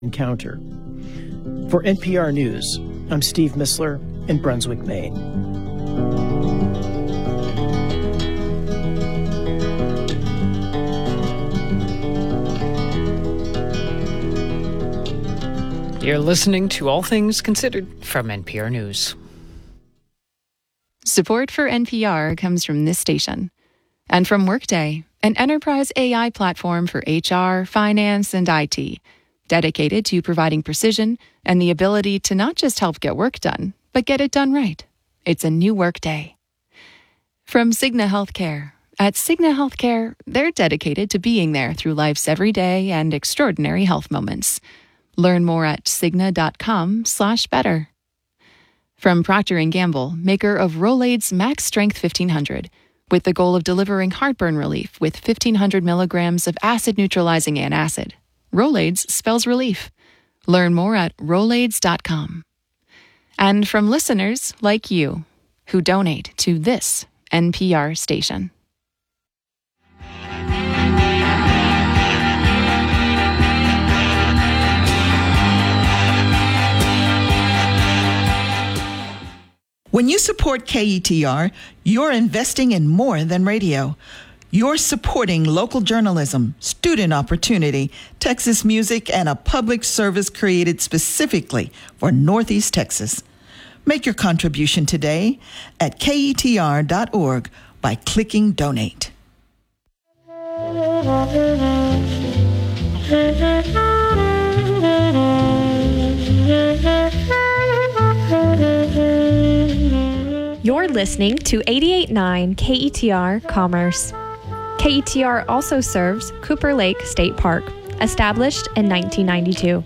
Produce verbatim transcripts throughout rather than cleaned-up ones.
encounter. For N P R News, I'm Steve Missler in Brunswick, Maine. You're listening to All Things Considered from N P R News. Support for N P R comes from this station and from Workday, an enterprise A I platform for H R, finance, and I T, dedicated to providing precision and the ability to not just help get work done, but get it done right. It's a new Workday. From Cigna Healthcare. At Cigna Healthcare, they're dedicated to being there through life's everyday and extraordinary health moments. Learn more at cigna.com slash better. From Procter and Gamble, maker of Rolaids Max Strength fifteen hundred, with the goal of delivering heartburn relief with fifteen hundred milligrams of acid-neutralizing antacid. Rolaids spells relief. Learn more at rolaids dot com. And from listeners like you, who donate to this N P R station. When you support K E T R, you're investing in more than radio. You're supporting local journalism, student opportunity, Texas music, and a public service created specifically for Northeast Texas. Make your contribution today at K E T R dot org by clicking Donate. You're listening to eighty-eight point nine K E T R Commerce. K E T R also serves Cooper Lake State Park, established in nineteen ninety-two.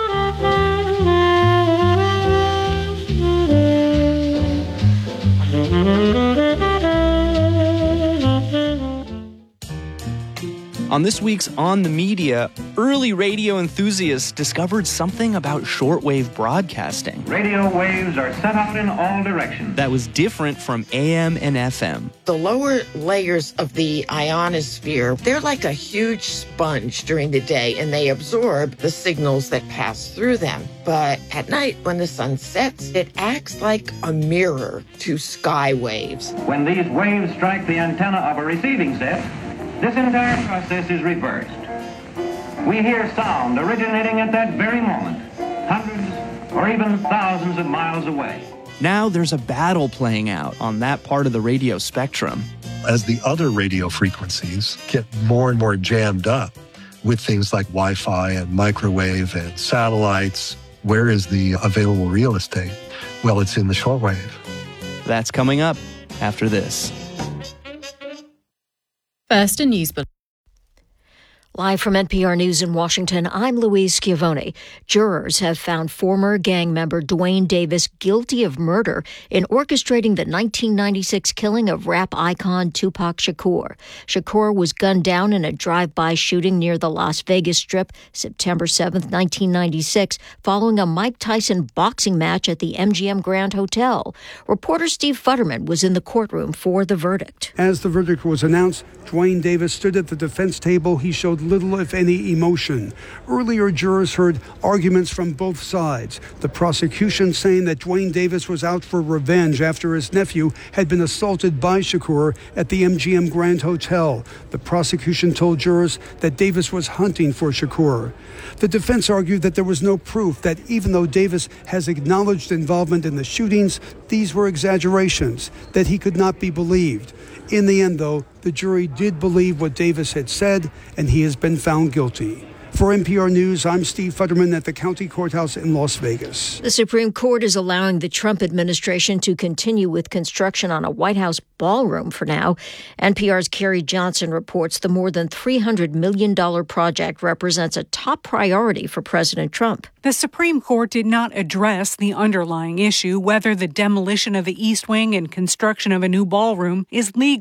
On this week's On the Media, early radio enthusiasts discovered something about shortwave broadcasting. Radio waves are sent out in all directions. That was different from A M and F M. The lower layers of the ionosphere, they're like a huge sponge during the day, and they absorb the signals that pass through them. But at night, when the sun sets, it acts like a mirror to sky waves. When these waves strike the antenna of a receiving set, this entire process is reversed. We hear sound originating at that very moment, hundreds or even thousands of miles away. Now there's a battle playing out on that part of the radio spectrum. As the other radio frequencies get more and more jammed up with things like Wi-Fi and microwave and satellites, where is the available real estate? Well, it's in the shortwave. That's coming up after this. First, a news bulletin. Live from N P R News in Washington, I'm Louise Schiavone. Jurors have found former gang member Duane Davis guilty of murder in orchestrating the nineteen ninety-six killing of rap icon Tupac Shakur. Shakur was gunned down in a drive-by shooting near the Las Vegas Strip September seventh, nineteen ninety-six, following a Mike Tyson boxing match at the M G M Grand Hotel. Reporter Steve Futterman was in the courtroom for the verdict. As the verdict was announced, Duane Davis stood at the defense table. He showed little, if any, emotion. Earlier, jurors heard arguments from both sides. The prosecution saying that Duane Davis was out for revenge after his nephew had been assaulted by Shakur at the M G M Grand Hotel. The prosecution told jurors that Davis was hunting for Shakur. The defense argued that there was no proof that even though Davis has acknowledged involvement in the shootings, these were exaggerations, that he could not be believed. In the end, though, the jury did believe what Davis had said, and he has been found guilty. For N P R News, I'm Steve Futterman at the County Courthouse in Las Vegas. The Supreme Court is allowing the Trump administration to continue with construction on a White House ballroom for now. N P R's Carrie Johnson reports the more than three hundred million dollars project represents a top priority for President Trump. The Supreme Court did not address the underlying issue, whether the demolition of the East Wing and construction of a new ballroom is legal.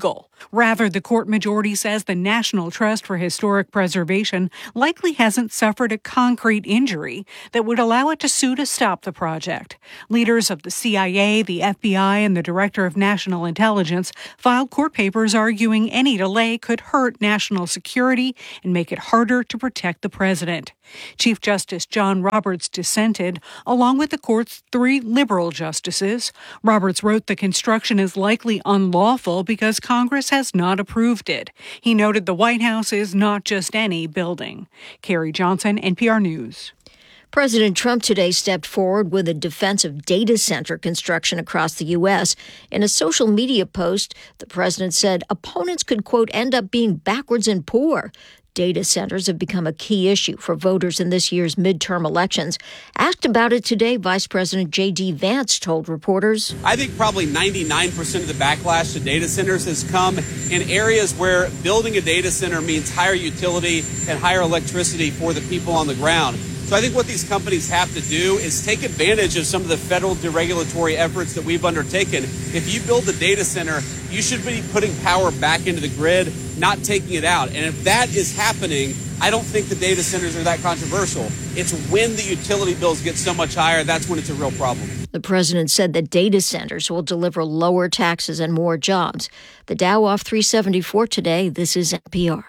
Rather, the court majority says the National Trust for Historic Preservation likely hasn't suffered a concrete injury that would allow it to sue to stop the project. Leaders of the C I A, the F B I, and the Director of National Intelligence filed court papers arguing any delay could hurt national security and make it harder to protect the president. Chief Justice John Roberts dissented, along with the court's three liberal justices. Roberts wrote the construction is likely unlawful because Congress has not approved it. He noted the White House is not just any building. Carrie Johnson, N P R News. President Trump today stepped forward with a defense of data center construction across the U S. In a social media post, the president said opponents could, quote, end up being backwards and poor. Data centers have become a key issue for voters in this year's midterm elections. Asked about it today, Vice President J D. Vance told reporters, I think probably ninety-nine percent of the backlash to data centers has come in areas where building a data center means higher utility and higher electricity for the people on the ground. So I think what these companies have to do is take advantage of some of the federal deregulatory efforts that we've undertaken. If you build a data center, you should be putting power back into the grid, not taking it out. And if that is happening, I don't think the data centers are that controversial. It's when the utility bills get so much higher, that's when it's a real problem. The president said that data centers will deliver lower taxes and more jobs. The Dow off three seventy-four today. This is N P R.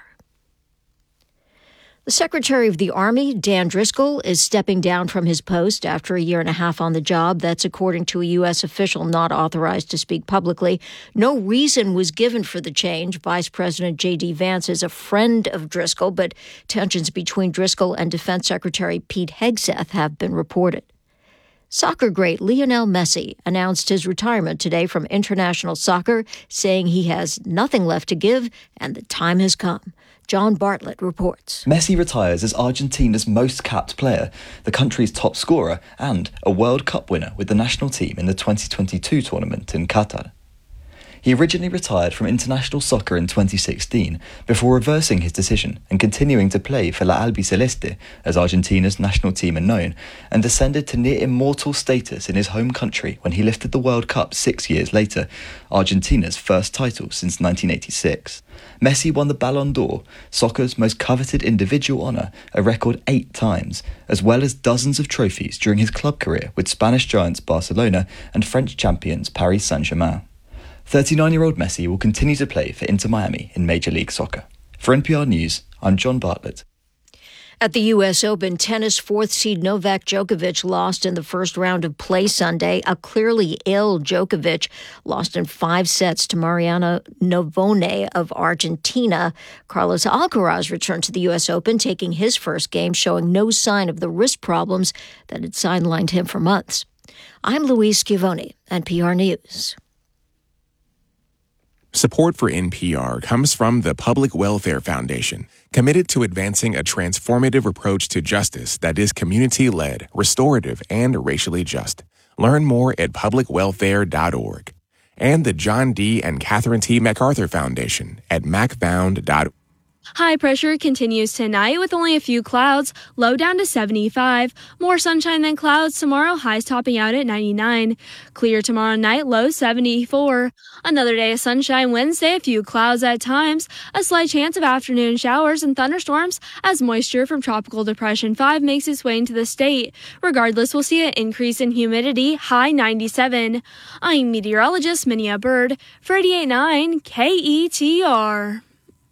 The Secretary of the Army, Dan Driscoll, is stepping down from his post after a year and a half on the job. That's according to a U S official not authorized to speak publicly. No reason was given for the change. Vice President J D. Vance is a friend of Driscoll, but tensions between Driscoll and Defense Secretary Pete Hegseth have been reported. Soccer great Lionel Messi announced his retirement today from international soccer, saying he has nothing left to give and the time has come. John Bartlett reports. Messi retires as Argentina's most capped player, the country's top scorer, and a World Cup winner with the national team in the twenty twenty-two tournament in Qatar. He originally retired from international soccer in twenty sixteen before reversing his decision and continuing to play for La Albiceleste, as Argentina's national team are known, and descended to near immortal status in his home country when he lifted the World Cup six years later, Argentina's first title since nineteen eighty-six. Messi won the Ballon d'Or, soccer's most coveted individual honour, a record eight times, as well as dozens of trophies during his club career with Spanish giants Barcelona and French champions Paris Saint-Germain. thirty-nine-year-old Messi will continue to play for Inter Miami in Major League Soccer. For N P R News, I'm John Bartlett. At the U S Open, tennis fourth seed Novak Djokovic lost in the first round of play Sunday. A clearly ill Djokovic lost in five sets to Mariano Navone of Argentina. Carlos Alcaraz returned to the U S Open, taking his first game, showing no sign of the wrist problems that had sidelined him for months. I'm Louise Schiavone, N P R News. Support for N P R comes from the Public Welfare Foundation, committed to advancing a transformative approach to justice that is community-led, restorative, and racially just. Learn more at public welfare dot org. And the John D. and Catherine T. MacArthur Foundation at mac found dot org. High pressure continues tonight with only a few clouds, low down to seventy-five. More sunshine than clouds tomorrow, highs topping out at ninety-nine. Clear tomorrow night, low seventy-four. Another day of sunshine Wednesday, a few clouds at times. A slight chance of afternoon showers and thunderstorms as moisture from Tropical Depression five makes its way into the state. Regardless, we'll see an increase in humidity, high ninety-seven. I'm meteorologist Minia Bird for eighty-eight point nine K E T R.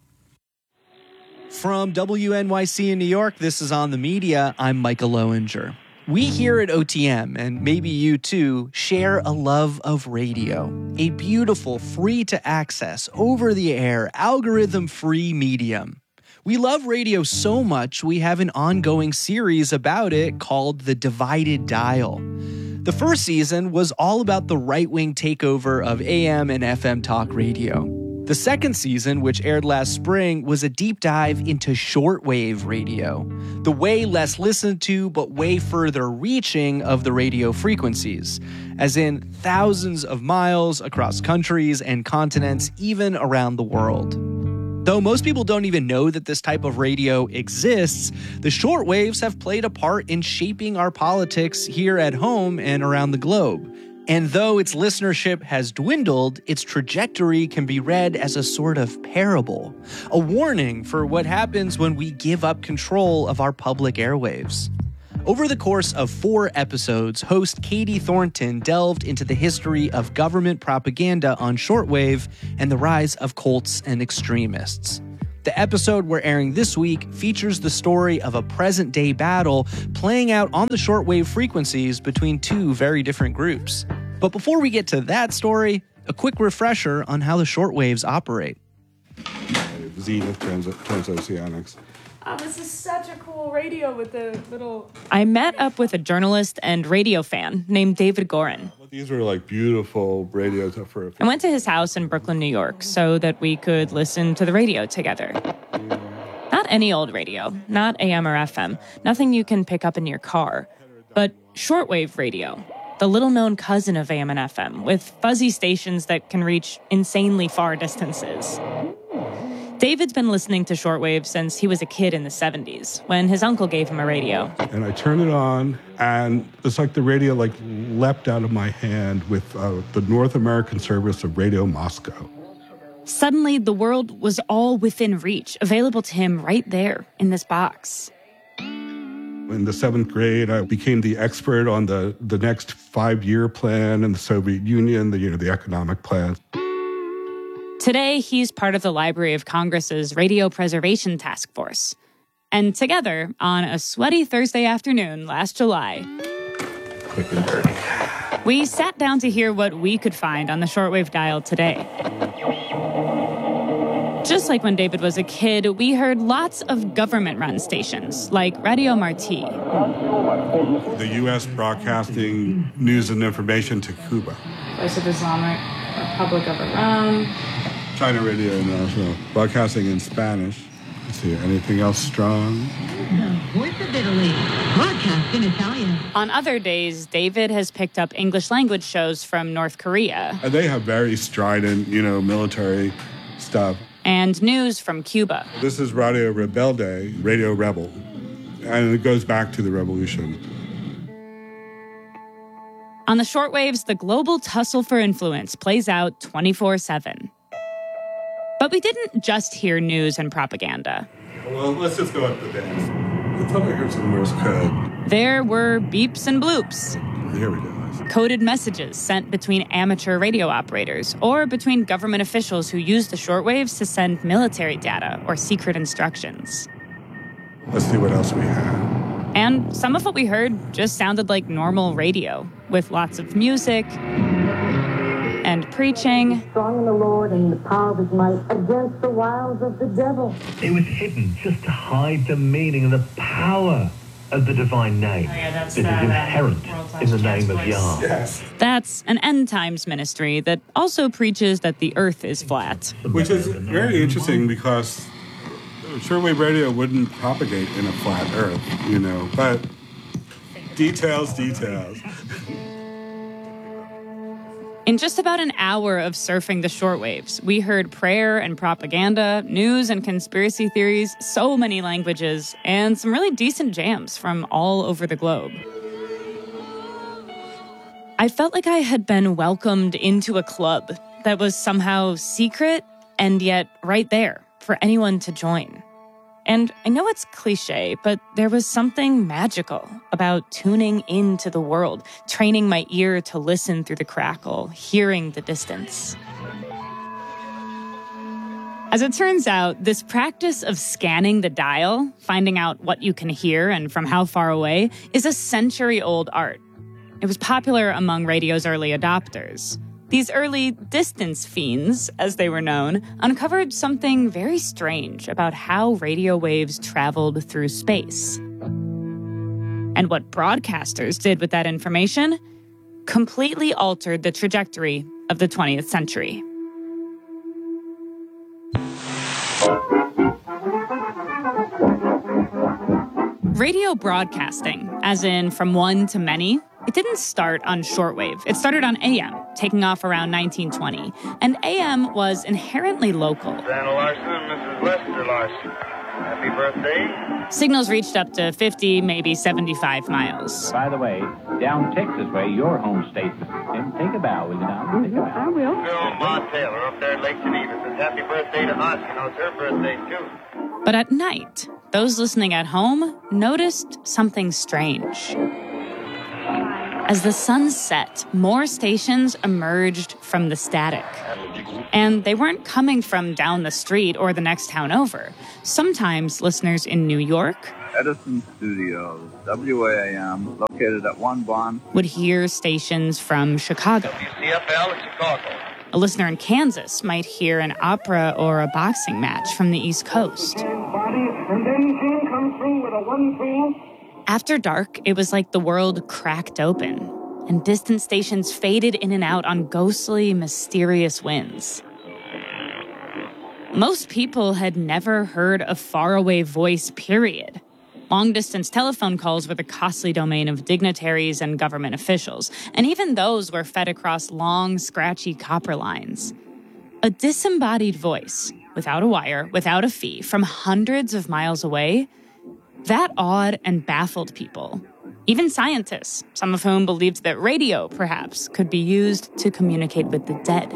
From W N Y C in New York, this is On the Media. I'm Micah Lowinger. We here at O T M, and maybe you too, share a love of radio. A beautiful, free-to-access, over-the-air, algorithm-free medium. We love radio so much, we have an ongoing series about it called The Divided Dial. The first season was all about the right-wing takeover of A M and F M talk radio. The second season, which aired last spring, was a deep dive into shortwave radio, the way less listened to but way further reaching of the radio frequencies, as in thousands of miles across countries and continents, even around the world. Though most people don't even know that this type of radio exists, the shortwaves have played a part in shaping our politics here at home and around the globe. And though its listenership has dwindled, its trajectory can be read as a sort of parable, a warning for what happens when we give up control of our public airwaves. Over the course of four episodes, host Katie Thornton delved into the history of government propaganda on shortwave and the rise of cults and extremists. The episode we're airing this week features the story of a present-day battle playing out on the shortwave frequencies between two very different groups. But before we get to that story, a quick refresher on how the shortwaves operate. Zenith Trans- Transoceanics. Oh, this is such a cool radio with the little... I met up with a journalist and radio fan named David Gorin. These were like beautiful radios for... I went to his house in Brooklyn, New York, so that we could listen to the radio together. Not any old radio, not A M or F M, nothing you can pick up in your car, but shortwave radio, the little-known cousin of A M and F M, with fuzzy stations that can reach insanely far distances. David's been listening to shortwave since he was a kid in the seventies, when his uncle gave him a radio. And I turned it on, and it's like the radio like leapt out of my hand with uh, the North American service of Radio Moscow. Suddenly, the world was all within reach, available to him right there in this box. In the seventh grade, I became the expert on the, the next five-year plan in the Soviet Union, the, you know, the economic plan. Today, he's part of the Library of Congress's Radio Preservation Task Force. And together, on a sweaty Thursday afternoon last July, quick and dirty, we sat down to hear what we could find on the shortwave dial today. Just like when David was a kid, we heard lots of government-run stations, like Radio Marti. The U S broadcasting news and information to Cuba. Voice of Islamic Republic of Iran. China Radio International, broadcasting in Spanish. Let's see, anything else strong? Voice of Italy, broadcast in Italian. On other days, David has picked up English language shows from North Korea. And they have very strident, you know, military stuff. And news from Cuba. This is Radio Rebelde, Radio Rebel, and it goes back to the revolution. On the shortwaves, the global tussle for influence plays out twenty-four seven. But we didn't just hear news and propaganda. Well, let's just go up the dance. I thought I heard some Morse code. There were beeps and bloops. Here we go. Coded messages sent between amateur radio operators or between government officials who use the shortwaves to send military data or secret instructions. Let's see what else we have. And some of what we heard just sounded like normal radio, with lots of music and preaching. Strong in the Lord and the power of his might against the wiles of the devil. It was hidden just to hide the meaning and the power of the divine name Oh, yeah, that's that that, is inherent uh, in the name of place. Yah. Yes. That's an end times ministry that also preaches that the earth is flat. Which is very interesting because shortwave radio wouldn't propagate in a flat earth, you know, but details, details. In just about an hour of surfing the shortwaves, we heard prayer and propaganda, news and conspiracy theories, so many languages, and some really decent jams from all over the globe. I felt like I had been welcomed into a club that was somehow secret and yet right there for anyone to join. And I know it's cliche, but there was something magical about tuning into the world, training my ear to listen through the crackle, hearing the distance. As it turns out, this practice of scanning the dial, finding out what you can hear and from how far away, is a century-old art. It was popular among radio's early adopters. These early distance fiends, as they were known, uncovered something very strange about how radio waves traveled through space. And what broadcasters did with that information completely altered the trajectory of the twentieth century. Radio broadcasting, as in from one to many, it didn't start on shortwave. It started on A M, taking off around nineteen twenty. And A M was inherently local. Anna Larson and Missus Lester Larson. Happy birthday. Signals reached up to fifty, maybe seventy-five miles. By the way, down Texas way, your home state. And take a bow, will you now? Take a bow. I will. Bill Ma Taylor up there at Lake Geneva says happy birthday to us. You know, it's her birthday, too. But at night, those listening at home noticed something strange. As the sun set, more stations emerged from the static. And they weren't coming from down the street or the next town over. Sometimes listeners in New York, Edison Studios, W A A M, located at one Bond, would hear stations from Chicago. C F L Chicago. A listener in Kansas might hear an opera or a boxing match from the East Coast. And then Jim comes through with a one two. After dark, it was like the world cracked open, and distant stations faded in and out on ghostly, mysterious winds. Most people had never heard a faraway voice, period. Long-distance telephone calls were the costly domain of dignitaries and government officials, and even those were fed across long, scratchy copper lines. A disembodied voice, without a wire, without a fee, from hundreds of miles away, that awed and baffled people. Even scientists, some of whom believed that radio, perhaps, could be used to communicate with the dead.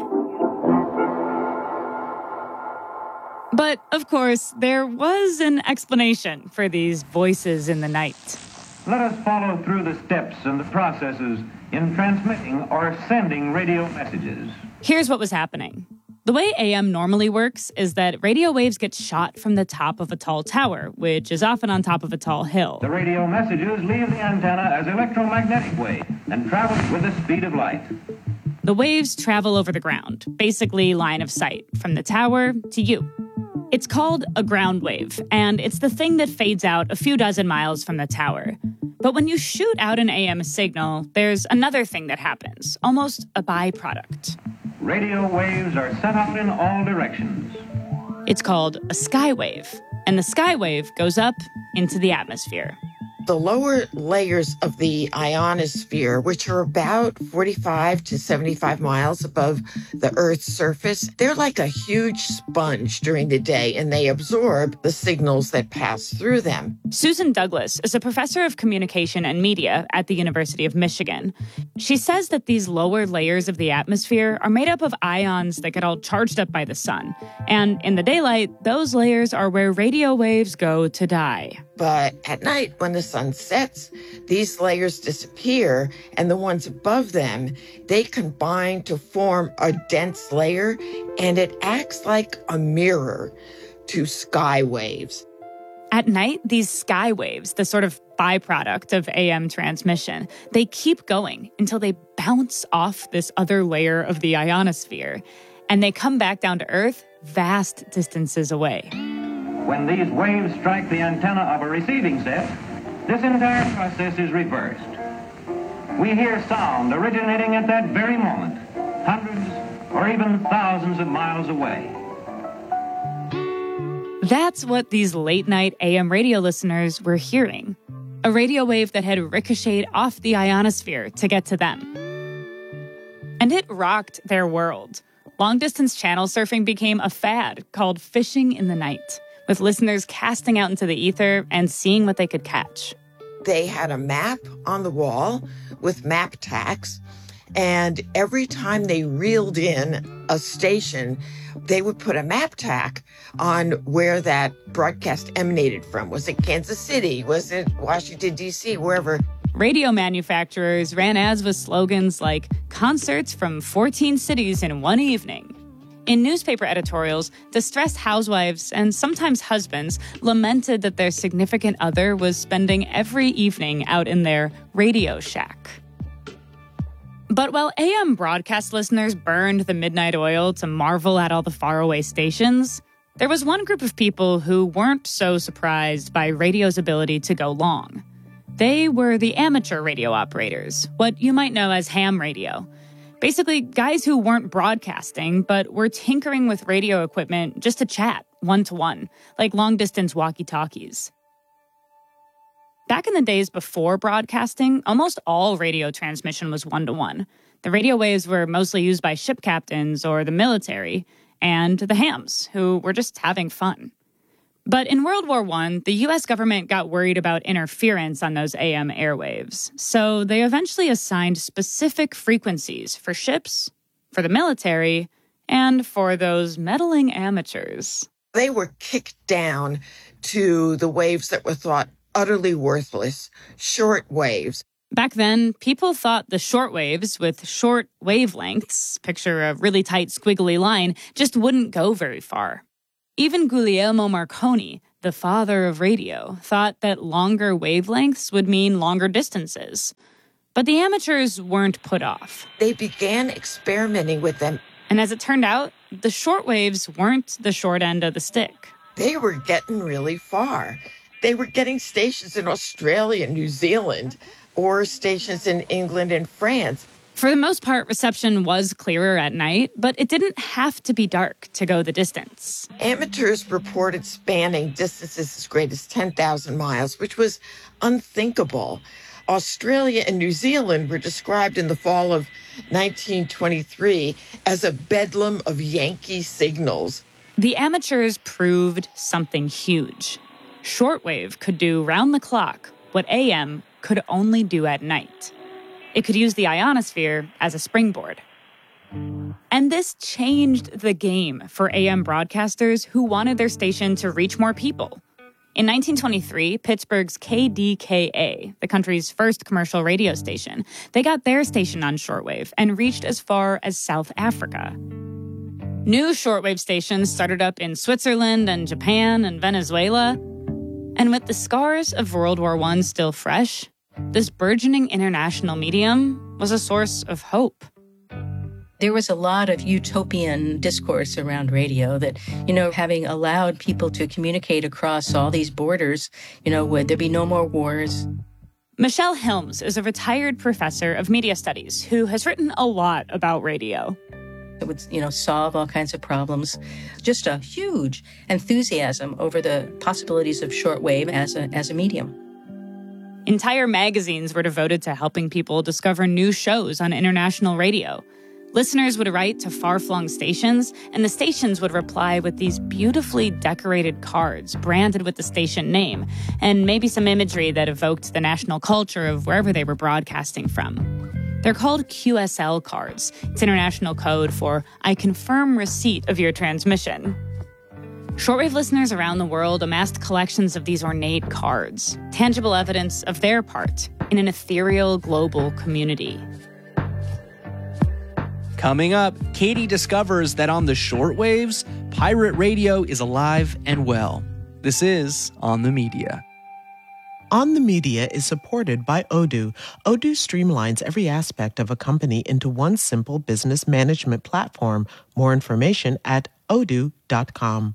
But, of course, there was an explanation for these voices in the night. Let us follow through the steps and the processes in transmitting or sending radio messages. Here's what was happening. The way A M normally works is that radio waves get shot from the top of a tall tower, which is often on top of a tall hill. The radio messages leave the antenna as electromagnetic waves and travel with the speed of light. The waves travel over the ground, basically line of sight, from the tower to you. It's called a ground wave, and it's the thing that fades out a few dozen miles from the tower. But when you shoot out an A M signal, there's another thing that happens, almost a byproduct. Radio waves are sent out in all directions. It's called a skywave, and the skywave goes up into the atmosphere. The lower layers of the ionosphere, which are about forty-five to seventy-five miles above the Earth's surface, they're like a huge sponge during the day, and they absorb the signals that pass through them. Susan Douglas is a professor of communication and media at the University of Michigan. She says that these lower layers of the atmosphere are made up of ions that get all charged up by the sun. And in the daylight, those layers are where radio waves go to die. But at night, when the sun sets, these layers disappear, and the ones above them, they combine to form a dense layer, and it acts like a mirror to sky waves. At night, these sky waves, the sort of byproduct of A M transmission, they keep going until they bounce off this other layer of the ionosphere, and they come back down to Earth vast distances away. When these waves strike the antenna of a receiving set, this entire process is reversed. We hear sound originating at that very moment, hundreds or even thousands of miles away. That's what these late-night A M radio listeners were hearing. A radio wave that had ricocheted off the ionosphere to get to them. And it rocked their world. Long-distance channel surfing became a fad called fishing in the night, with listeners casting out into the ether and seeing what they could catch. They had a map on the wall with map tacks, and every time they reeled in a station, they would put a map tack on where that broadcast emanated from. Was it Kansas City? Was it Washington, D C? Wherever. Radio manufacturers ran ads with slogans like concerts from fourteen cities in one evening. In newspaper editorials, distressed housewives and sometimes husbands lamented that their significant other was spending every evening out in their Radio Shack. But while A M broadcast listeners burned the midnight oil to marvel at all the faraway stations, there was one group of people who weren't so surprised by radio's ability to go long. They were the amateur radio operators, what you might know as ham radio. Basically, guys who weren't broadcasting, but were tinkering with radio equipment just to chat, one-to-one, like long-distance walkie-talkies. Back in the days before broadcasting, almost all radio transmission was one-to-one. The radio waves were mostly used by ship captains or the military, and the hams, who were just having fun. But in World War One, the U S government got worried about interference on those A M airwaves. So they eventually assigned specific frequencies for ships, for the military, and for those meddling amateurs. They were kicked down to the waves that were thought utterly worthless, short waves. Back then, people thought the short waves with short wavelengths, picture a really tight squiggly line, just wouldn't go very far. Even Guglielmo Marconi, the father of radio, thought that longer wavelengths would mean longer distances. But the amateurs weren't put off. They began experimenting with them. And as it turned out, the short waves weren't the short end of the stick. They were getting really far. They were getting stations in Australia, New Zealand, or stations in England and France. For the most part, reception was clearer at night, but it didn't have to be dark to go the distance. Amateurs reported spanning distances as great as ten thousand miles, which was unthinkable. Australia and New Zealand were described in the fall of nineteen twenty-three as a bedlam of Yankee signals. The amateurs proved something huge. Shortwave could do round-the-clock what A M could only do at night. It could use the ionosphere as a springboard. And this changed the game for A M broadcasters who wanted their station to reach more people. In nineteen twenty-three, Pittsburgh's K D K A, the country's first commercial radio station, they got their station on shortwave and reached as far as South Africa. New shortwave stations started up in Switzerland and Japan and Venezuela. And with the scars of World War One still fresh, this burgeoning international medium was a source of hope. There was a lot of utopian discourse around radio that, you know, having allowed people to communicate across all these borders, you know, would there be no more wars? Michelle Hilms is a retired professor of media studies who has written a lot about radio. It would, you know, solve all kinds of problems. Just a huge enthusiasm over the possibilities of shortwave as a, as a medium. Entire magazines were devoted to helping people discover new shows on international radio. Listeners would write to far-flung stations, and the stations would reply with these beautifully decorated cards branded with the station name, and maybe some imagery that evoked the national culture of wherever they were broadcasting from. They're called Q S L cards. It's international code for I confirm receipt of your transmission. Shortwave listeners around the world amassed collections of these ornate cards, tangible evidence of their part in an ethereal global community. Coming up, Katie discovers that on the shortwaves, pirate radio is alive and well. This is On the Media. On the Media is supported by Odoo. Odoo streamlines every aspect of a company into one simple business management platform. More information at odoo dot com.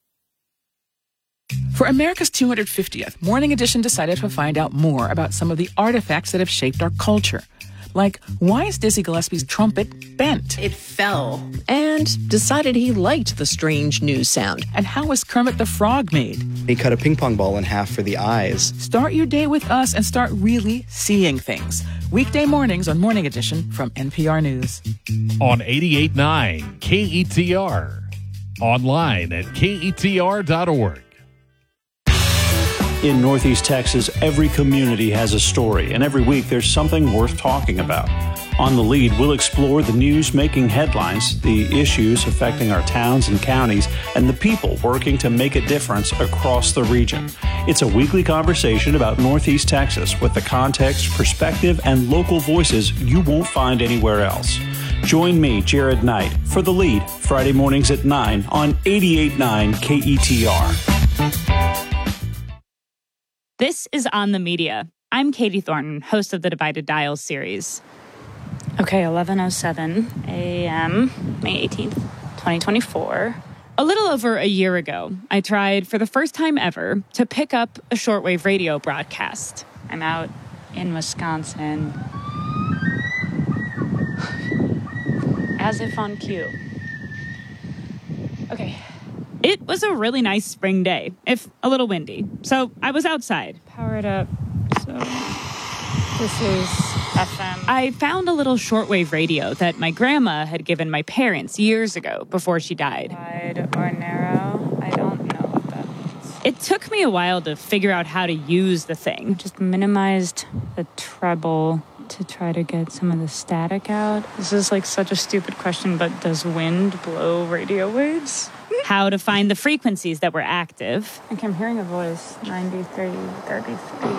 For America's two hundred fiftieth, Morning Edition decided to find out more about some of the artifacts that have shaped our culture. Like, why is Dizzy Gillespie's trumpet bent? It fell. And decided he liked the strange news sound. And how was Kermit the Frog made? He cut a ping pong ball in half for the eyes. Start your day with us and start really seeing things. Weekday mornings on Morning Edition from N P R News. On eighty-eight point nine K E T R. Online at K E T R dot org. In Northeast Texas, every community has a story, and every week there's something worth talking about. On The Lead, we'll explore the news making headlines, the issues affecting our towns and counties, and the people working to make a difference across the region. It's a weekly conversation about Northeast Texas with the context, perspective, and local voices you won't find anywhere else. Join me, Jared Knight, for The Lead, Friday mornings at nine on eighty-eight point nine K E T R. This is On the Media. I'm Katie Thornton, host of the Divided Dials series. Okay, eleven oh seven a.m., May eighteenth, twenty twenty-four. A little over a year ago, I tried for the first time ever to pick up a shortwave radio broadcast. I'm out in Wisconsin. As if on cue. Okay. It was a really nice spring day, if a little windy. So I was outside. Power it up. So this is F M. I found a little shortwave radio that my grandma had given my parents years ago before she died. Wide or narrow? I don't know what that means. It took me a while to figure out how to use the thing. Just minimized the treble to try to get some of the static out. This is like such a stupid question, but does wind blow radio waves? How to find the frequencies that were active. Okay, I'm hearing a voice. ninety-three, thirty-three.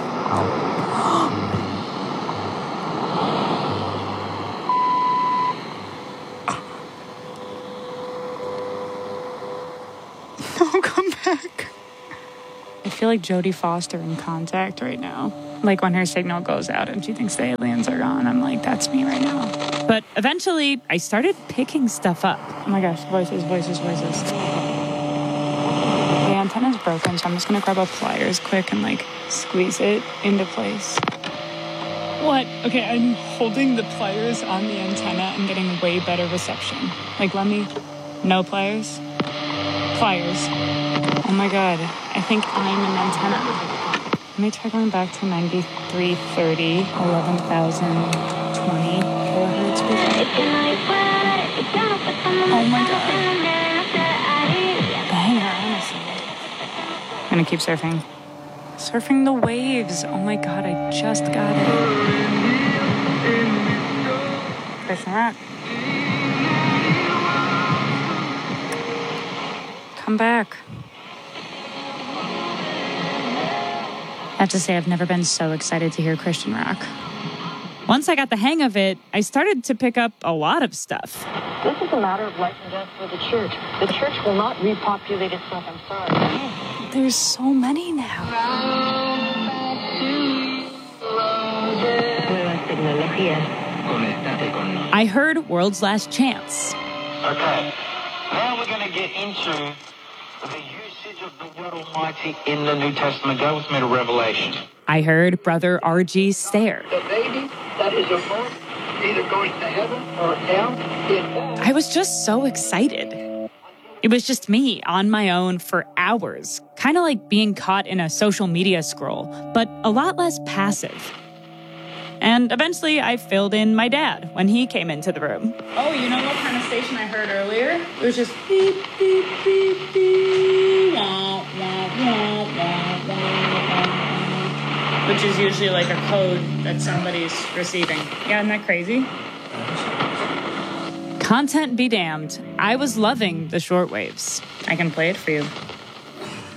No, come back. I feel like Jodie Foster in Contact right now. Like when her signal goes out and she thinks the aliens are gone. I'm like, that's me right now. But eventually, I started picking stuff up. Oh my gosh, voices, voices, voices. The antenna's broken, so I'm just gonna grab up pliers quick and like squeeze it into place. What? Okay, I'm holding the pliers on the antenna and getting way better reception. Like, let me... No pliers? Pliers. Oh my god, I think I'm an antenna. Let me try going back to ninety-three thirty, eleven thousand twenty kilohertz. Oh my god. Banger, honestly. I'm gonna keep surfing. Surfing the waves. Oh my god, I just got it. Christian Rock. Come back. I have to say, I've never been so excited to hear Christian rock. Once I got the hang of it, I started to pick up a lot of stuff. This is a matter of life and death for the church. The church will not repopulate itself. I'm sorry. There's so many now. I heard World's Last Chance. Okay, now we're going to get into the usage of the word Almighty in the New Testament. Go with me to Revelation. I heard Brother R G Stair. The baby that is a birth either goes to heaven or hell. I was just so excited. It was just me on my own for hours, kind of like being caught in a social media scroll, but a lot less passive. And eventually I filled in my dad when he came into the room. Oh, you know what kind of station I heard earlier? It was just beep, beep, beep, beep, wah, wah, wah, wah, wah, wah, which is usually like a code that somebody's receiving. Yeah, isn't that crazy? Content be damned. I was loving the shortwaves. I can play it for you.